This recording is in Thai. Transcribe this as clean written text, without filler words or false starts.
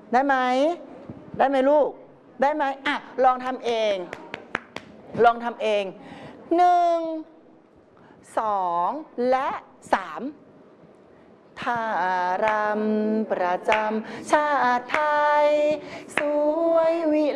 ได้ไหมได้ไหมลูกได้ไหมอ่ะลองทำเองลองทำเอง1 2และ3ท่ารำประจำชาติไทยสวยวิ